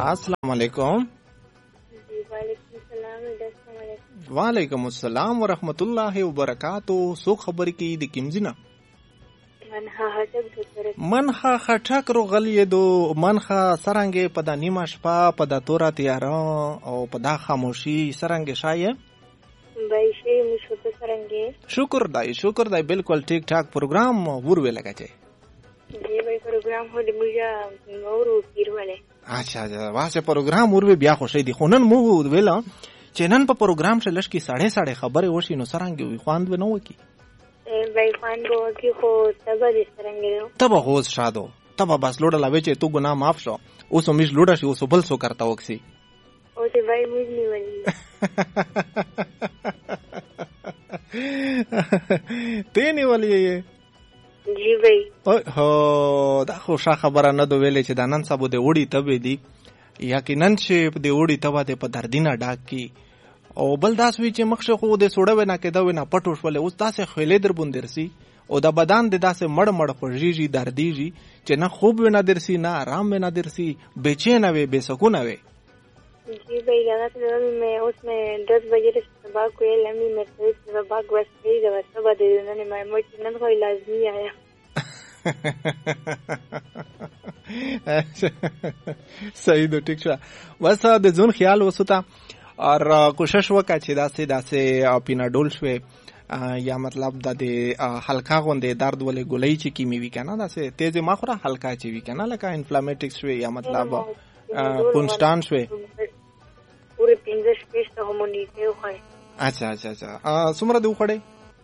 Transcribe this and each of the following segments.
अस्सलाम वालेकुम। वालेकुम अस्सलाम वरहमतुल्लाहि वबरकातुहू। सो खबर की द किमजिना منخه خټک روغلی دو منخه سرنګ پدا نیمه شپه پدا تورا تیارا او پدا خاموشی سرنګ شایه بای شی مشوت سرنګ شکر دای بالکل ٹھیک ٹھاک پروگرام ورवे लगा छे जी भाई प्रोग्राम हो मुजा और पीर वाले अच्छा वासे प्रोग्राम ورवे بیا خوشی دی خونن مو ویلا چنن په پروگرام شه لشکی 3:30 خبره وشي نو سرنګ وی خواند و نو کی भाई खान को की खो तब दिसरंगे तब होश शादो तब बस लोड़ा लावे चे तू गुनाह माफ शो उसो मिस लोड़ा शी उसो बल सो करता वक्सी ओसे भाई मुझनी वाली तेनी वाली ये जी भाई हो दा खुशा खबर न दो वेले चे दानन साबो दे ओडी तबे दी यकीनन चे दे ओडी तबा दे प दर्दिना डाक की او بل داس وی چې مخشه خو د سوړه وینا کې دا وینا پټوش ولې اوس تاسو خېلې در بوندرسي او د بدن د داسه مړ خوږیږي دردیږي چې نه خوب وینا درسي نه آرام وینا درسي بېچینه وي بے سکونه وي जी भाई रात में उसमें 10 बजे से सुबह को लमी में सुबह को बस गई जब सुबह दे उन्होंने मैं मोटिनन कोई लाजमी आया सही दो ठीक छ बस د ځون خیال وسوتا और कोशिश वका چې داسې پیناډول شوي یا مطلب د هلکا غوندې درد ولې ګولۍ چې کیمی وی کنه داسې تیز مخره هلکا چې وی کنه لکه انفلامټیک شوي یا مطلب پونستان شوي پوره 15 پیش ته همونیته وخه اچھا څومره دی وخړې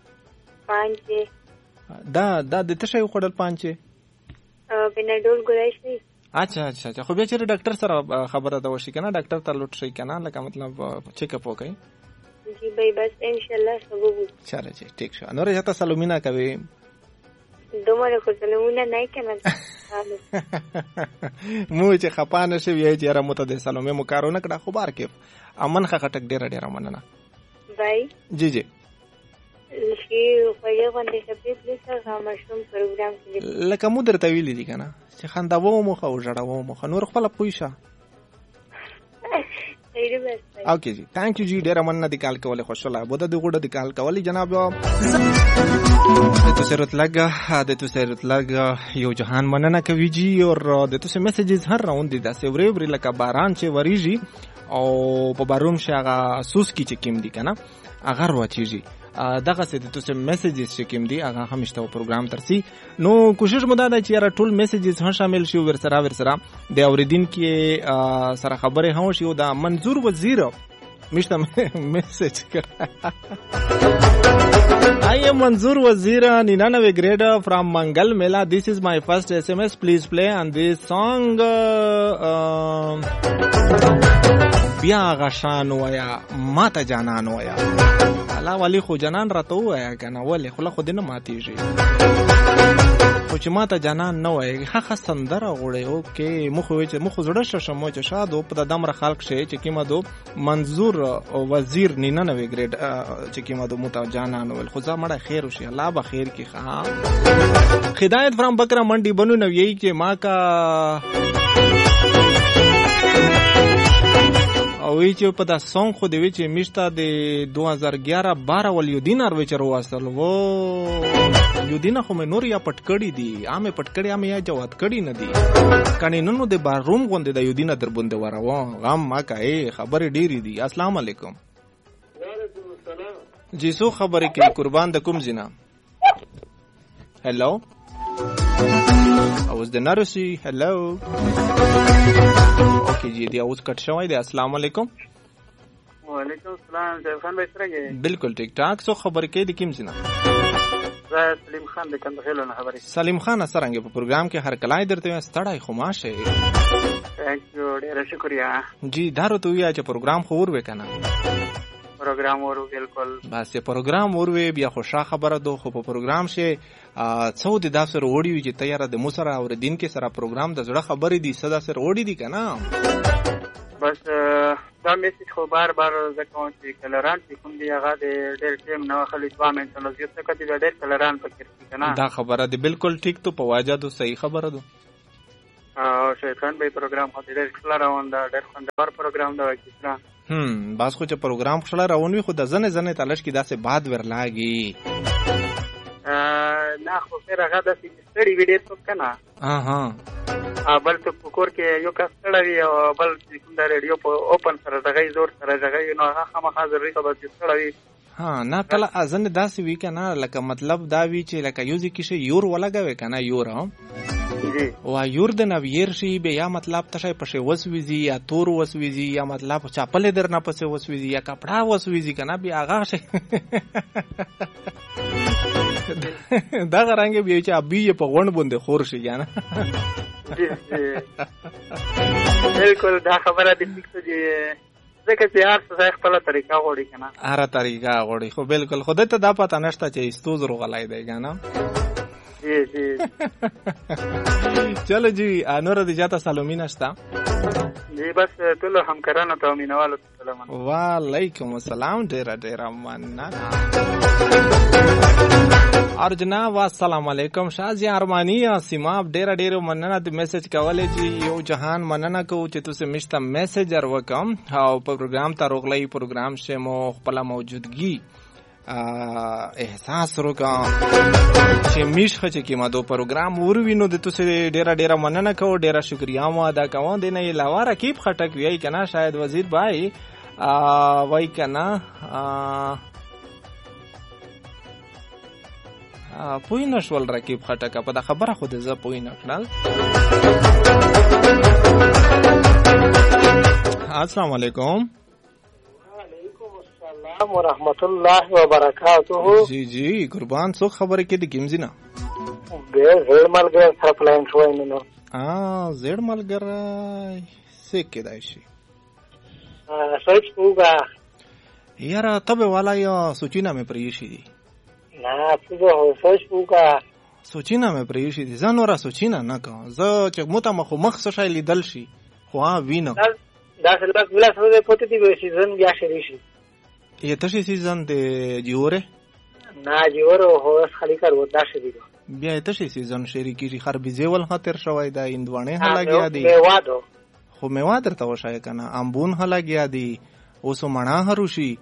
5 دا د تشه وخړل 5 پیناډول ګولۍ شي अच्छा خو بیا چې ډاکټر سره خبره ده وشي کنه ډاکټر ته لوټ شي کنه لکه مطلب چیک اپ وکړي जी भाई बस इंशाल्लाह सब हो चलो जी ठीक छ नोरे जाता सलुमिना कवे दोमره خو سلامونه نه کنه مو چې خپانه شي وی چې را مت د سلامه مو کارونه کړه خو بار کې امن خټک ډیر مننه भाई जी لشي خو یو باندې سپیټ لیکه مشروم پروګرام کې لکه مو درته ویلې دي کنه چې خنداوو مخ او جړاوو مخ نور خپل پوښه اوکې جی ثانک یو جی ډیر مننه د کال کوله خوشاله بوده د غوډه د کال کوله جناب د تو سرت لګ یو جهان مننه کوي جی او د تو میسجز هر راوند دي داسې ورې لکه باران چې وریږي او په باروم شغه سوس کی چې کیم دي کنه اگر واچیږي دغه څه د تاسو میسجز چې کوم دي هغه همیشته پروګرام ترسي نو کوشش مو دا چې را ټول میسجز هم شامل شي ورسره د اوریدین کې سره خبره هم شي دا منظور وزیر مشته میسج کړ I am Manzoor Wazir, 99 grade from Mangal Mela. This is my first SMS. Please play on this song. بیا غشان ویا ماته جانان ویا الله ولی خو جانان راته ویا کنه ولی خو خو دینه ماتیږي خو چې ماته جانان نه وای ښه سندره غوړې اوکې مخ وې چې مخ زړه شمو چې شادو په دمر خلق شي چې کیمه دو منظور وزیر 99 ګریډ چې کیمه دو ماته جانان ول خو زما خیر وشي الله به خیر کی ښه هدایت فرام بکرا منډي بنو نو یی چې ما کا او چې په دا سونګ خو دی چې مشته د 2011-12 ول یو دینار وچرو واستل وو یو دینه خو مې نور یا پټکړی دی عامه پټکړی عامه یا جوات کړی نه دی کني نن د باروم غوندې د یو دینه در بوندې ورو غم ما کای خبرې ډېری دي السلام علیکم وعلیکم السلام جی سو خبرې کې قربان د کوم زینا هلو اوس د نارسي هلو اوکې جی دی اوس کټ شوی دی السلام علیکم وعلیکم السلام زید خان بھائی سره بالکل ټیک ټاک سو خبر کې د کوم زینا سلیم خان د کندهار نه خبرې سلیم خان سرنګ په پروګرام کې هر کلای درته ستړای خماشه ثانک یو ډیر شکریا جی دارو ته ویا چې پروګرام خو ور وکنه پروګرام ورو بالکل بس پروګرام وروي بیا خوشا خبره دو خو په پروګرام شه څو د داسر وړي چې تیار د موسره او دین کې سره پروګرام د زړه خبرې دي صدا سره وړي دي کنه بس دا میسج خو بار ځکه چې کلران چې کوم دی هغه د ډېر ټیم نو خلک وا مې نو زیات کړي د ډېر کلران پکې کنه دا خبره دی بالکل ټیک ته په واجه دو صحیح خبره دو او شهید خان به پروګرام خو ډېر ښه روان ده، ډېر خوندور پروګرام ده کیسه. بس خو چې پروګرام خوشاله روان وي خو د ځنې تلش کې داسې باد ورلاږي. نه خو خیر هغه داسې ستړي وي ډېر څوک که نه. بل څوک په کور کې یو کس ستړی وي او بل چې کوم د ریډیو په اوپن سره دغی زور سره غږوي نو هغه خامخا ضروري خبره چې ستړی وي. نه کله ځنې داسې وي که نه لکه مطلب دا وي چې لکه یوځای کې شي یور ولګوي که نه یور و یور د نه ویر شي به یا مطلب تشای پښې وسویزي یا تور وسویزي یا مطلب چاپلې در نه پسې وسویزي یا کپڑا وسویزي که نه بیا هغه شي دغه رنګ بیا چې ابي په غونډ باندې خور شي یا نه. بالکل دا خبره دې فکر دي ځکه چې هر څه خپله طریقه غواړي که نه. هره طریقه غواړي خو بالکل خدای ته دا پته نشته چې ستوز روغلی دی که نه. چلو جی نور د جاته سلامي نشته. جی بس ټولو همکارانو ته او مینوالو ته سلام. وعلیکم السلام، ډېره مننه. اور جناب السلام علیکم شازی ارمانی سیماب ډېره مننه د میسج کولې چې یو جهان مننه کوو چې تاسو مشته میسیجر وکم او په پروګرام ته روغلی پروګرام شه مو خپل موجودګي احساس وکم چې میشخه چې کیما دو پروګرام وروینو د تاسو ډېره مننه کوو، ډېره شکریا مو ادا کوم. د نه علاوه رقیب خټک وی کنه شاید وزیر بھائی وای کنه پوی نشول رقیب خټک په دا خبره خو د ز پوی نکړل. السلام علیکم. السلام ورحمت الله وبرکاته. جی قربان څوک خبره کې د کیمزینا زړ ملګری سره پلان شوی نو زړ ملګری څه کېدای شي سوچ وګا یاره تبه والا یا سوچینا مې پریشي دي. نه څه سوچ وګا سوچینا مې پریشي دي ځان ورا سوچینا نه کا زه چې مو ته مخ څه شای لیدل شي خو وینم دا څه بلا څه پته دی به سیزن بیا شری شي. یه تشی سیزن دی جیوره؟ نه جیوره هو خالی کار ودا شدی بیا تشی سیزن شریکی خربیزه ول خاطر شوی دا اندوانه هلاګیا دی میوادو خو میوا درته وشای کنه امبون هلاګیا دی اوسو مڼا هروشي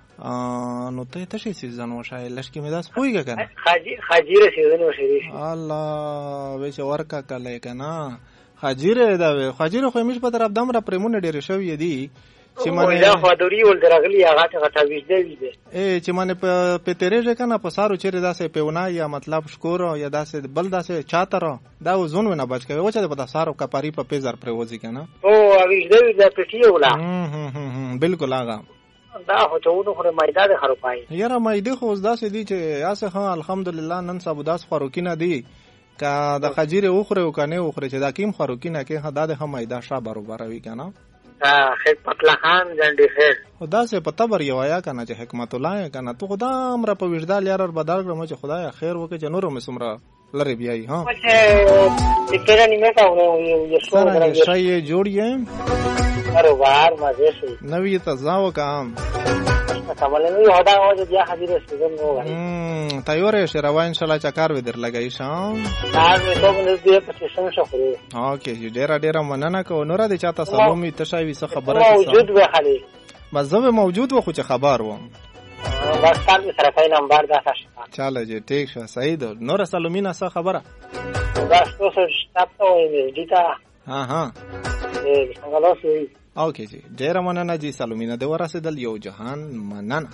نو ته تشی سیزن وشای لشکې مې داس پویګه کنه خاجیره سیزن وشری الله وې ورکا کله کنه خاجیره دا خاجیره خو مش په طرف دم را پرمونه ډېر شوی دی چې مانه دا خادوري ول درغلی هغه ته غټاويږي دی چې مانه په تیرېږه کنه په سارو چیرې داسې پیونه یا مطلب شکور یا داسې بل داسې چاتره دا زون ونه بچ کوي چې په سارو کپاری په پیزار پروزي کنه او اويږي دا پټي ولا بالکل هغه دا هو ته ودو خو مایده ده خرو پای یاره مایده خو داسې دي چې یاسه ها الحمدلله نن سبا داس خوروکینه دي کا د خجیره اوخره او کنه اوخره چې دا کیم خوروکینه کې هدا د هم مایده شا برابر وي کنه خیر پتلا خان جنډي خیر خدا سے پتا بر یو آیا کنه چې حکمت الله کنه تو خدا امر په وجدال یار بدل کړم چې خدای خیر وکړي چې نور مې سمرا لری بیاي ها چې کله نیمه کاونه یو څو شای جوړیه کاروبار مزه شي نوې تزاو کام کمال نو هدا او بیا حاضر سیزن نو تیارې شروع ان شاء الله چکر و در لګای شام دا مې ته نو دې په څه شخرو اوکې ډېر مننه کو نور دې چاته سلامي تشاوي څه خبره موجود و خالي مزه موجود و خو چې خبر وم بس تاسو سره کای نمبر دا تاسو چاله جی ټیک شه صحیح ده نور سلامي څه خبره بس تاسو تاسو یې دیتا ها څنګه لاسوي اوکے جی ډیر مننه جی سلومینا د ورسېدل یو جهان مننه.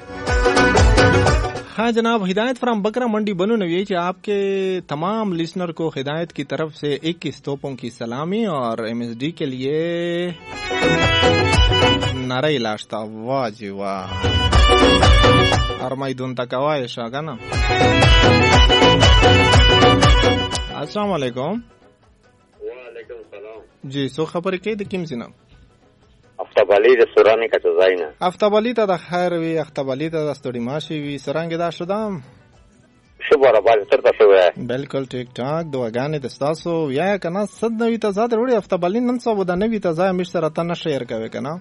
हाँ जनाब हिदायत फ्रॉम बकरा मंडी बनू नवी कि आपके तमाम लिसनर को हिदायत की तरफ से 21 तोपों की सलामी और एमएसडी के लिए नारा इलाज था. वाह जी वाह और मैदून तक आवाज़ शागा ना. अस्सलाम वालेकुम. वालेकुम सलाम. जी सो खबर के द किम सिना افتابالی د سورانی کا چزاینا افتابالی ته د خیر وی افتابالی ته د ستړي ماشي وی سرانګه دا شدم شو برابر تر تاسو وای بالکل ټیک ټاک دواګانې د تاسو یا کنه صد نوې ته زاد وروړي افتابالی نن څو د نوې ته ځای مشتره ته نه شیر کوي کنه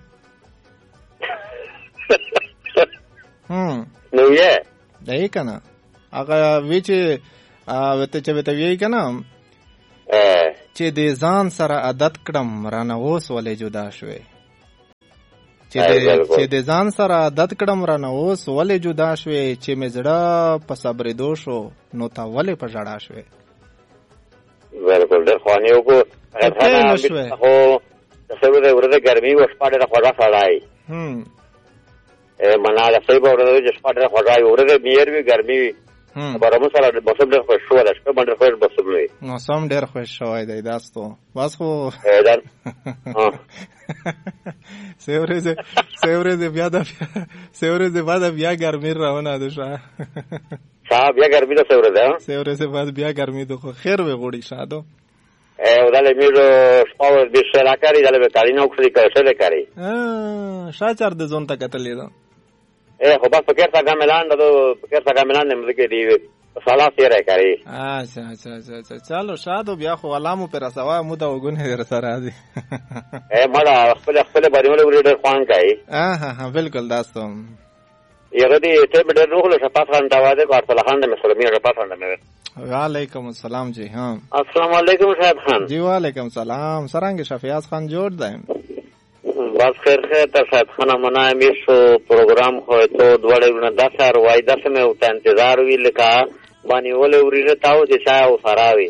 نو یې دای کنه هغه وی چې وته چې وته وی کنه چې د ځان سره عادت کړم رانه اوس ولې جدا شوې چې د ځان سره عادت کړم رانه اوس ولې جدا شوې چې مې زړه په صبرېدو شو نو تا ولې په ژړا شوې بالکل ډېر خوانې وکړو خو داسې ورځې ګرمي وه شپه ډېره خوږه سړی منا داسې به ورځې چې شپه ډېره خوږه وي ورځې میر وي ګرمي وي بارمون سره موسم ډېر خوښ شوی ده شپه به ډېر خوښ موسم وي موسم ډېر خوښ شوی دی داستو بس خو سه ورځې بعد بیا ګرمي روانه ده صاحب بیا ګرمي ده سه ورځې بعد بیا ګرمي ده خو خیر به غوړي شادو dale miro spavo di sera cari dale vetari no kuri ka sele cari sha char de zon ta katli da ho bas paker ta gamelan do paker ta gamelan ne mudke di sala sere cari acha chalo shado bia kho alamu per sawa muda ogune der sara di mala khpele bari mole uri khan kai ha bilkul dastom yagadi te bede rohlo shapat khan dawade ko artala khan de muslimi shapat khan de وعلیکم السلام جی हाँ السلام علیکم شاہد خان جی وعلیکم السلام سرانگی شفیاز خان جوڑ دائم بس خیر تا شاہد خان منائے میشو پروگرام ہوئے تو دوڑے گونا 10 روائی 10 میں ہوتا انتظار ہوئی لکھا بانی اولے اوری رتاو جشاہ او سراوی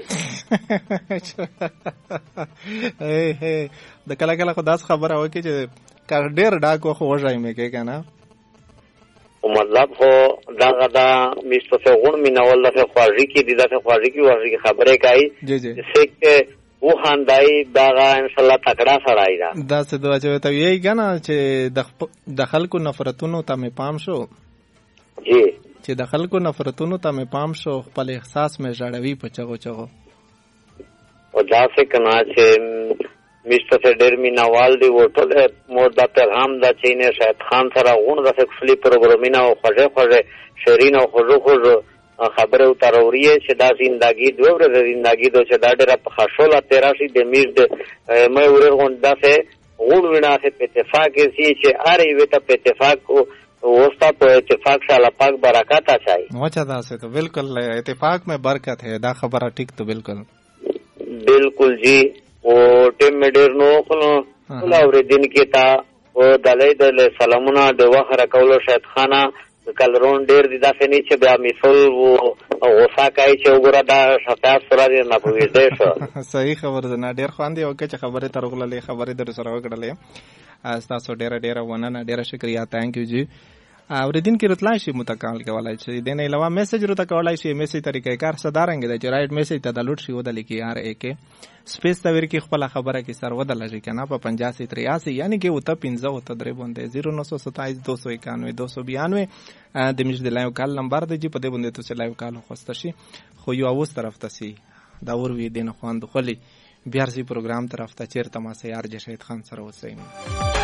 دا کلا کلا خود داس خبر ہوئی کہ کار دیر ڈاکو خوشائی میں کہ کنا مطلب هو دغه دا میستو غون مینول د خواري کې د دغه خواري کې ورغي خبره کوي چې و خاندای دغه ان شاء الله تکړه سړای دا څه دوه چې ته یې کنه چې د خلکو نفرتونو ته مې پام شو جی چې د خلکو نفرتونو ته مې پام شو خپل احساس مې جړوي په چغو چغو او دا څه کنا چې میشته ډېر مینوال دی ورته مور دا پیغام دا چینه شاید خان سره غون د فکسلی پروګرامینه او خوږه شیرین او خوږه خبره اتروریه چې دا زندگی دوه ورځې زندگی دوه چې دا ډېر په خاصوله تیراشي د میر د مې ورغون داسه غون وینا ته په اتفاق کې چې اره وي ته په اتفاق وستا په اتفاق سره پاک برکات اچای مچا دا سه تو بالکل اتفاق میں برکت ہے دا خبره ٹھیک تو بالکل جی او ټیم مې ډېر نو خلو ولور دین کې تا او دلای دل سلامونه د وخره کولو شاید خانه کلرون ډېر دي داسې نه چې بیا میسل او غوسه کوي چې وګوره دا شفاعت سره نه پوهېدې شو صحیح خبر ده نه ډېر خواندې او چې خبره تر غلې خبره در سره وکړلې تاسو ډېر ونه ډېر شکریا تھینک یو جی اوریدین کې راتلای شي متکامل کولای شي د نه علاوه میسج رته کولای شي میسج طریقې کار صدارنګ دی چې رائټ میسج ته دلوټ شي ودل کې یار کې سپیس تور کې خپل خبره کې سر ودل شي کنه په 8583 یعنی کې وته 15 وته درې باندې 0927 291 292 د مش د لایو کال نمبر دی چې په دې باندې ته لایو کال خوسته شي خو یو اوس طرف ته سي دا ور وی دین خوند خلی بیارسي پروګرام طرف ته چیرته ما سي یار جشید خان سره وسیم